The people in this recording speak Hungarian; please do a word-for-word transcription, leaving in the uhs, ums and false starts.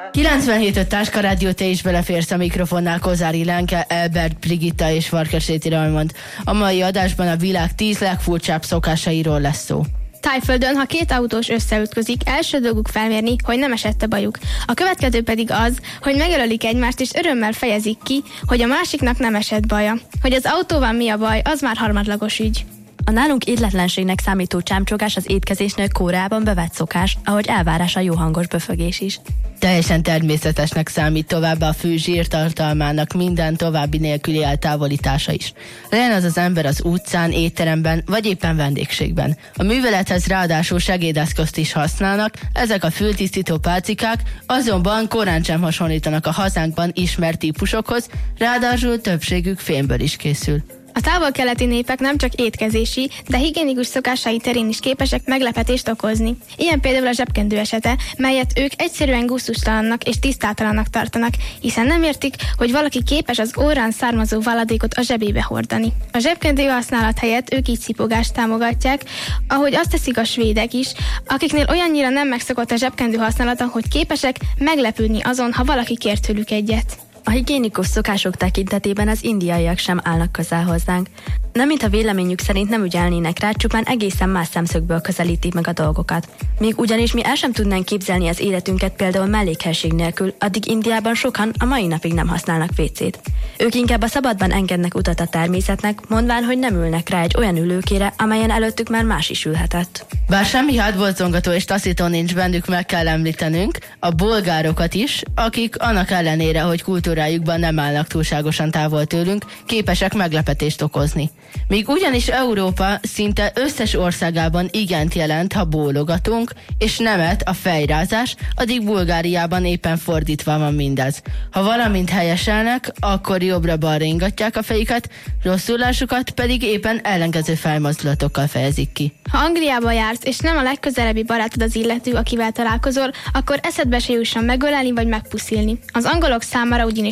kilencvenhét öt Táska Rádió, te is beleférsz a mikrofonnál. Kozári Lenke, Elbert, Brigitta és Farkaséti Raimond. A mai adásban a világ tíz legfurcsább szokásairól lesz szó. Tájföldön, ha két autós összeütközik, első dolguk felmérni, hogy nem esett a bajuk. A következő pedig az, hogy megölölik egymást, és örömmel fejezik ki, hogy a másiknak nem esett baja. Hogy az autóval mi a baj, az már harmadlagos ügy. A nálunk illetlenségnek számító csámcsogás az étkezésnél Koreában bevett szokás, ahogy elvárás a jó hangos böfögés is. Teljesen természetesnek számít továbbá a fű zsírtartalmának minden további nélküli eltávolítása is. Legyen az az ember az utcán, étteremben, vagy éppen vendégségben. A művelethez ráadásul segédeszközt is használnak, ezek a fültisztító pálcikák azonban korán sem hasonlítanak a hazánkban ismert típusokhoz, ráadásul többségük fémből is készül. A távol-keleti népek nem csak étkezési, de higiénikus szokásai terén is képesek meglepetést okozni. Ilyen például a zsebkendő esete, melyet ők egyszerűen gusztustalannak és tisztátalannak tartanak, hiszen nem értik, hogy valaki képes az órán származó váladékot a zsebébe hordani. A zsebkendő használat helyett ők így szipogást támogatják, ahogy azt teszik a svédek is, akiknél olyannyira nem megszokott a zsebkendő használata, hogy képesek meglepődni azon, ha valaki kér tőlük egyet. A higiénikus szokások tekintetében az indiaiak sem állnak közel hozzánk. Nem mintha véleményük szerint nem ügyelnének rá, csupán egészen más szemszögből közelítik meg a dolgokat. Még ugyanis mi el sem tudnánk képzelni az életünket például mellékhelség nélkül, addig Indiában sokan a mai napig nem használnak vécét. Ők inkább a szabadban engednek utat a természetnek, mondván, hogy nem ülnek rá egy olyan ülőkére, amelyen előttük már más is ülhetett. Bár semmi hátborzongató és taszító nincs bennük, meg kell említenünk a bolgárokat is, akik annak ellenére, hogy kultúrájukban nem állnak túlságosan távol tőlünk, képesek meglepetést okozni. Míg ugyanis Európa szinte összes országában igent jelent, ha bólogatunk, és nemet a fejrázás, addig Bulgáriában éppen fordítva van mindez. Ha valamint helyeselnek, akkor jobbra-balra ingatják a fejüket, rosszulásukat pedig éppen ellenkező fejmozdulatokkal fejezik ki. Ha Angliába jársz, és nem a legközelebbi barátod az illető, akivel találkozol, akkor eszedbe se jusson megölelni vagy megpuszilni. Az angolok számára ugyanis